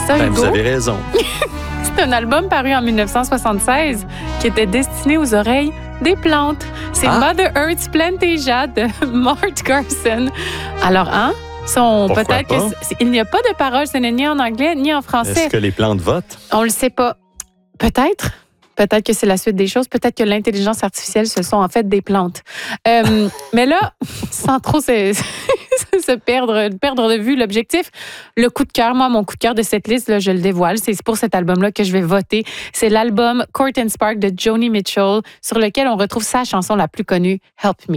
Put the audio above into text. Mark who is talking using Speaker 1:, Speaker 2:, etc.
Speaker 1: Victor Hugo.
Speaker 2: Vous avez raison.
Speaker 1: C'est un album paru en 1976 qui était destiné aux oreilles des plantes. C'est Mother Earth's Plantasia de Mart Garson. Alors,
Speaker 2: Pourquoi
Speaker 1: peut-être
Speaker 2: pas?
Speaker 1: il n'y a pas de paroles, ce n'est ni en anglais ni en français.
Speaker 2: Est-ce que les plantes votent?
Speaker 1: On le sait pas. Peut-être. Peut-être que c'est la suite des choses. Peut-être que l'intelligence artificielle, ce sont en fait des plantes. Mais là, sans trop se perdre de vue l'objectif, le coup de cœur, mon coup de cœur de cette liste, là, je le dévoile, c'est pour cet album-là que je vais voter. C'est l'album Court and Spark de Joni Mitchell, sur lequel on retrouve sa chanson la plus connue, Help Me.